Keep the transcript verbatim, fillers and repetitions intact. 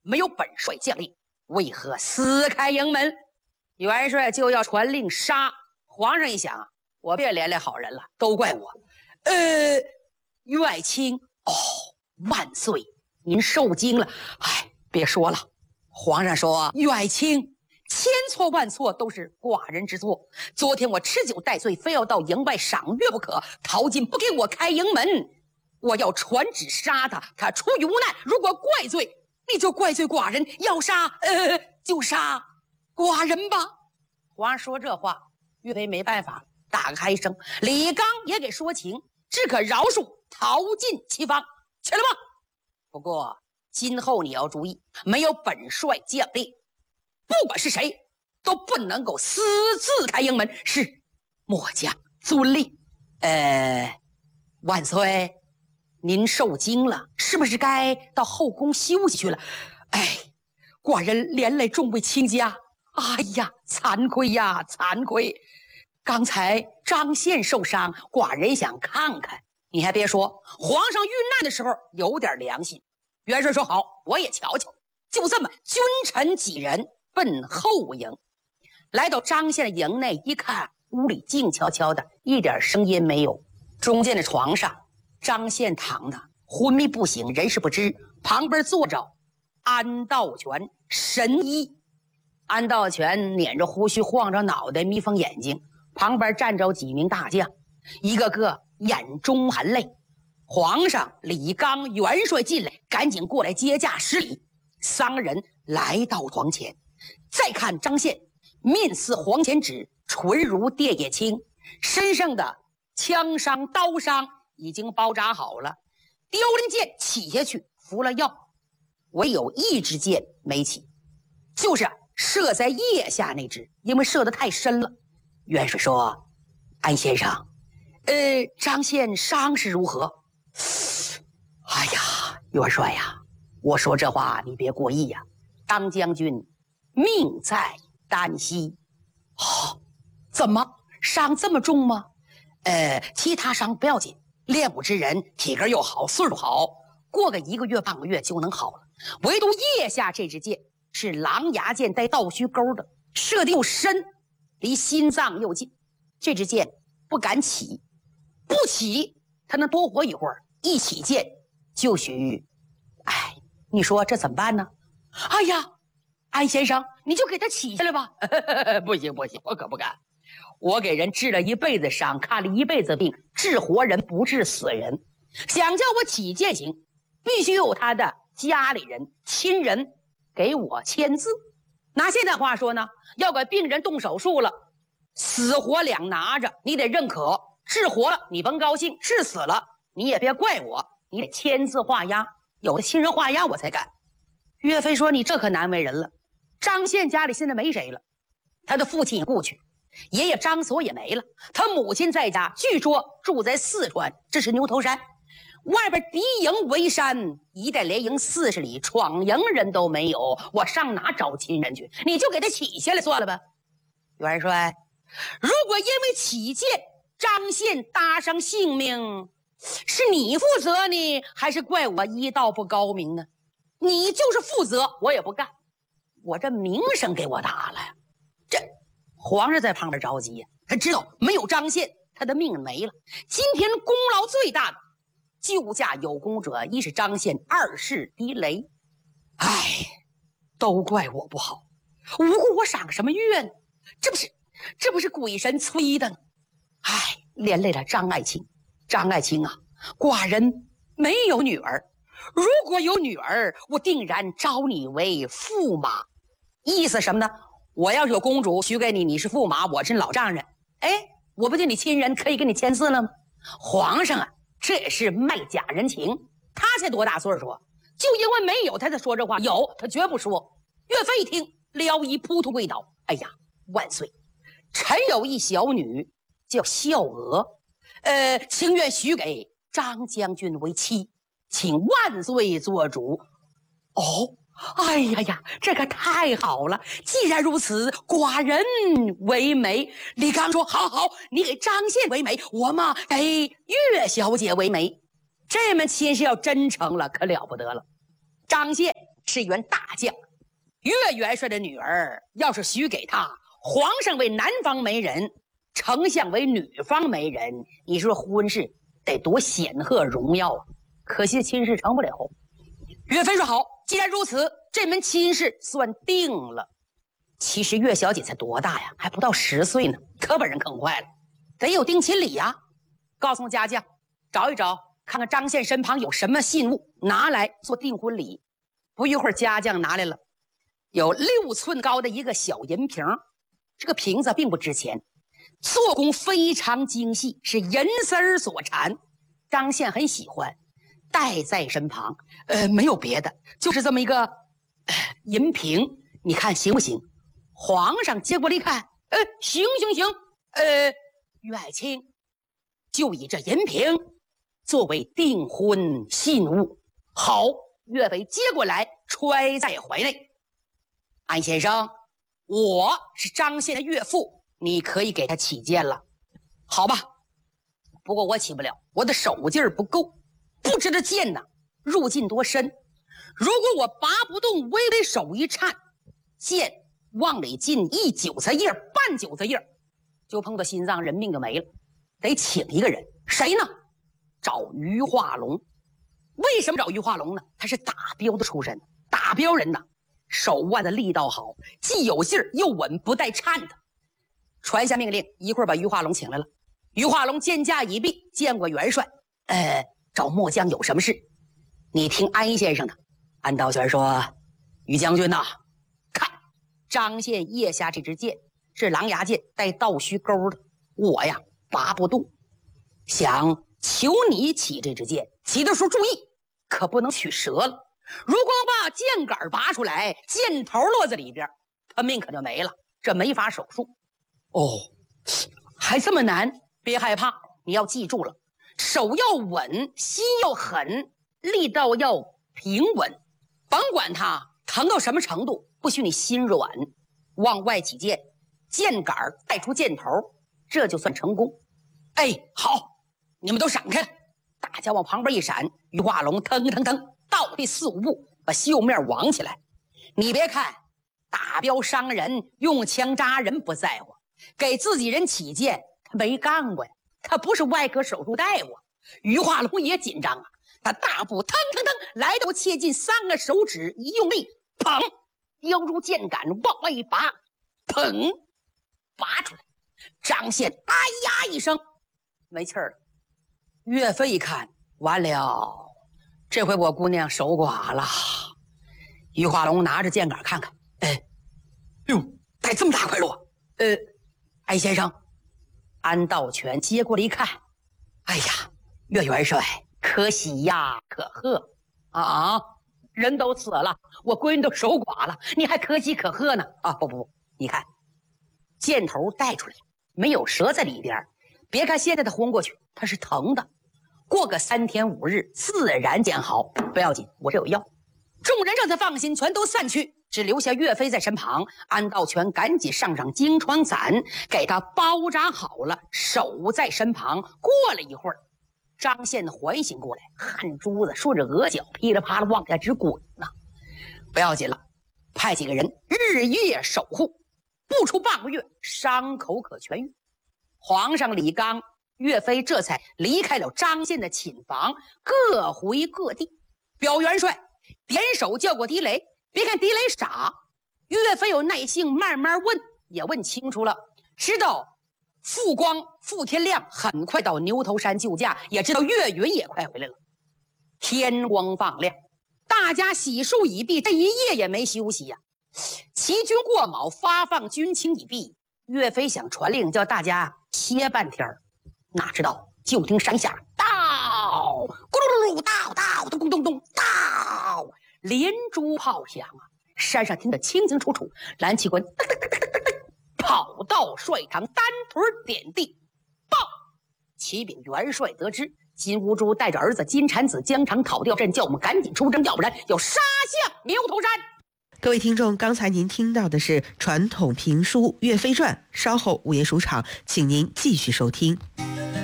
没有本帅将令，为何撕开营门？元帅就要传令杀。皇上一想啊，我别连累好人了，都怪我。呃，于爱卿，哦，万岁，您受惊了。哎，别说了。皇上说，于爱卿，千错万错都是寡人之错。昨天我吃酒带醉，非要到营外赏月不可。陶进不给我开营门，我要传旨杀他。他出于无奈，如果怪罪，你就怪罪寡人。要杀，呃，就杀寡人吧。皇上说这话，岳飞没办法，大开声。李纲也给说情，只可饶恕陶进其方，去了吗？不过今后你要注意，没有本帅将令，不管是谁都不能够私自开营门。是，末将遵令。呃，万岁，您受惊了，是不是该到后宫休息去了？哎，寡人连累众位卿家，哎呀，惭愧呀，惭愧。刚才张宪受伤，寡人想看看。你还别说，皇上遇难的时候有点良心。元帅说好，我也瞧瞧。就这么，君臣几人奔后营。来到张宪的营内一看，屋里静悄悄的，一点声音没有。中间的床上，张宪躺的昏迷不醒，人事不知。旁边坐着安道全神医。安道全捻着胡须，晃着脑袋，眯缝眼睛。旁边站着几名大将，一个个眼中含泪。皇上、李纲、元帅进来，赶紧过来接驾施礼。三个人来到床前，再看张宪，面似黄钱纸，唇如电叶青，身上的枪伤、刀伤已经包扎好了。丢人剑起下去，服了药，唯有一支箭没起，就是射在腋下那支，因为射得太深了。元帅说：“安先生，呃，张宪伤势如何？”哎呀，元帅呀，我说这话你别过意呀。当将军命在旦夕。哦，怎么伤这么重吗？呃，其他伤不要紧，练武之人体格又好，岁数好，过个一个月半个月就能好了。唯独腋下这支箭是狼牙箭带倒须钩的，射得又深，离心脏又近，这支箭不敢起，不起他能多活一会儿，一起箭就许。哎，你说这怎么办呢？哎呀，安先生，你就给他起下来吧。不行不行，我可不敢。我给人治了一辈子伤，看了一辈子病，治活人不治死人。想叫我起箭行，必须有他的家里人、亲人给我签字。拿现在话说呢，要给病人动手术了，死活两拿着，你得认可。治活了你甭高兴，治死了你也别怪我，你得签字画押，有的亲人画押我才干。岳飞说：“你这可难为人了。”张宪家里现在没谁了，他的父亲也故去，爷爷张所也没了，他母亲在家，据说住在四川，这是牛头山。外边敌营围山，一带连营四十里，闯营人都没有，我上哪找亲人去？你就给他起下来算了吧。元帅，如果因为起箭张宪搭上性命，是你负责呢，还是怪我医道不高明呢？你就是负责，我也不干。我这名声给我打了呀！这皇上在旁边着急呀，他知道没有张宪，他的命没了。今天功劳最大的救驾有功者，一是张宪，二是狄雷。哎，都怪我不好，无故我赏什么月呢？这不是这不是鬼神催的呢？哎，连累了张爱卿。张爱卿啊，寡人没有女儿，如果有女儿，我定然招你为驸马。意思什么呢？我要是有公主许给你，你是驸马，我是老丈人，哎，我不就你亲人，可以给你签字了吗？皇上啊，这也是卖假人情。他才多大岁数啊？就因为没有他才说这话，有他绝不说。岳飞一听，撩衣扑突跪倒，哎呀，万岁！臣有一小女叫孝娥，呃，情愿许给张将军为妻，请万岁做主。哦，哎呀呀，这个太好了！既然如此，寡人为媒。李纲说：“好好，你给张宪为媒，我嘛给岳小姐为媒。”这门亲事要真成了，可了不得了。张宪是员大将。岳元帅的女儿要是许给他，皇上为南方媒人，丞相为女方媒人，你说婚事得多显赫荣耀啊！可惜亲事成不了。岳飞说好，既然如此，这门亲事算定了。其实岳小姐才多大呀，还不到十岁呢，可把人坑坏了。得有定亲礼呀，告诉家将找一找，看看张宪身旁有什么信物，拿来做订婚礼。不一会儿，家将拿来了有六寸高的一个小银瓶，这个瓶子并不值钱，做工非常精细，是银丝所缠。张宪很喜欢，带在身旁。呃，没有别的，就是这么一个、呃、银瓶，你看行不行？皇上接过来一看，呃，行行行，呃，岳爱卿就以这银瓶作为订婚信物。好，岳飞接过来，揣在怀内。安先生，我是张宪的岳父，你可以给他起见了。好吧，不过我起不了，我的手劲儿不够，不知道剑呢入劲多深。如果我拔不动，微微手一颤，剑往里进一韭菜叶半韭菜叶，就碰到心脏，人命就没了。得请一个人，谁呢？找于化龙。为什么找于化龙呢？他是打镖的出身，打镖人呐，手腕的力道好，既有劲儿又稳，不带颤的。传下命令，一会儿把于化龙请来了。于化龙见驾已毕，见过元帅。呃，找末将有什么事？你听安先生的。安道全说：于将军呐、啊，看张宪腋下这支剑是狼牙剑，带倒须钩的，我呀拔不动，想求你起这支剑，起的时候注意，可不能取折了。如果把剑杆拔出来，箭头落在里边，他命可就没了，这没法手术。哦，还这么难？别害怕，你要记住了，手要稳，心要狠，力道要平稳，甭管它疼到什么程度，不许你心软。往外起剑，剑杆带出箭头，这就算成功。哎，好，你们都闪开。大家往旁边一闪，于化龙腾腾腾倒地四五步，把袖面挽起来。你别看打镖伤人，用枪扎人不在乎，给自己人起剑他没干过呀，他不是外科手术大夫。于化龙也紧张啊，他大步腾腾腾来到切近，三个手指一用力，砰，腰住剑杆往外一拔，砰，拔出来。张宪哎呀一声，没气儿了。岳飞一看，完了，这回我姑娘守寡了。于化龙拿着剑杆看看，哎，哟，带这么大块肉。呃，安先生，安道全接过来一看，哎呀，岳元帅，可喜呀，可贺啊！人都死了，我闺女都守寡了，你还可喜可贺呢？啊，不不不，你看，箭头带出来，没有折在里边。别看现在的昏过去，它是疼的，过个三天五日，自然见好。不要紧，我这有药。众人这才放心，全都散去，只留下岳飞在身旁。安道全赶紧上上金疮伞，给他包扎好了，守在身旁。过了一会儿，张宪缓醒过来，汗珠子顺着额角噼里啪啦往下直滚呢。不要紧了，派几个人日夜守护，不出半个月，伤口可痊愈。皇上李纲、岳飞这才离开了张宪的寝房，各回各地。表元帅点手叫过狄雷，别看狄雷傻，岳飞有耐性，慢慢问，也问清楚了，知道傅光、傅天亮很快到牛头山救驾，也知道岳云也快回来了。天光放亮，大家洗漱已毕，这一夜也没休息呀、啊。齐军过卯，发放军情已毕，岳飞想传令叫大家歇半天，哪知道就听山下到咕噜噜噜到到咚咚咚咚到，连珠炮响啊！山上听得清清楚楚，蓝旗官噔噔噔噔噔噔跑到帅堂，单腿点地报。启禀元帅得知，金兀术带着儿子金蝉子疆场讨掉阵，叫我们赶紧出征，要不然要杀向牛头山。 各位听众，刚才您听到的是传统评书《岳飞传》，稍后午夜书场，请您继续收听。